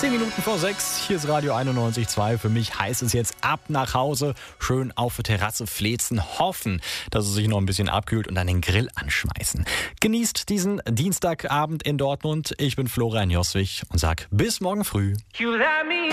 10 Minuten vor 6, hier ist Radio 91.2. Für mich heißt es jetzt ab nach Hause, schön auf der Terrasse flezen, hoffen, dass es sich noch ein bisschen abkühlt und dann den Grill anschmeißen. Genießt diesen Dienstagabend in Dortmund. Ich bin Florian Joswig und sag bis morgen früh.